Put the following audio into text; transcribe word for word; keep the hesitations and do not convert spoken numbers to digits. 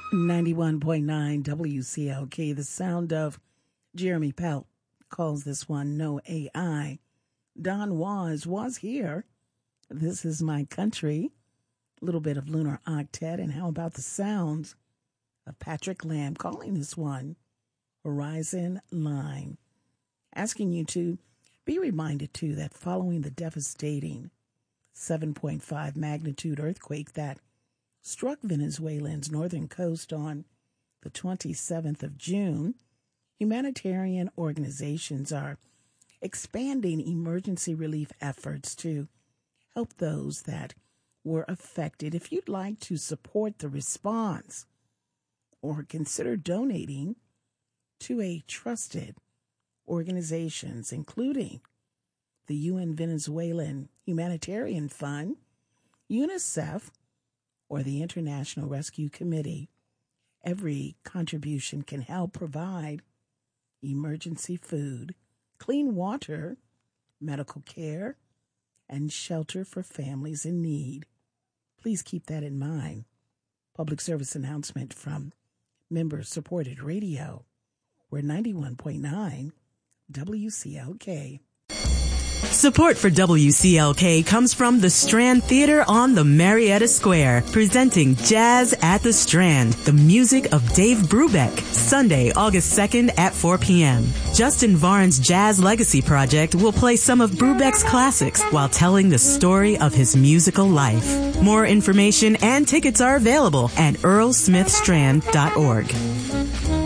ninety-one point nine W C L K, the sound of Jeremy Pelt calls this one No A I. Don Was was here. This is my country. A little bit of Lunar Octet. And how about the sounds of Patrick Lamb calling this one Horizon Line? Asking you to be reminded, too, that following the devastating seven point five magnitude earthquake that struck Venezuela's northern coast on the twenty-seventh of June, humanitarian organizations are expanding emergency relief efforts to help those that were affected. If you'd like to support the response or consider donating to a trusted organizations, including the U N Venezuelan Humanitarian Fund, UNICEF, or the International Rescue Committee, every contribution can help provide emergency food, clean water, medical care, and shelter for families in need. Please keep that in mind. Public service announcement from member-supported radio. We're ninety-one point nine W C L K. Support for W C L K comes from the Strand Theater on the Marietta Square, presenting Jazz at the Strand, the music of Dave Brubeck, Sunday, August second at four p.m. Justin Varn's Jazz Legacy Project will play some of Brubeck's classics while telling the story of his musical life. More information and tickets are available at earl smith strand dot org.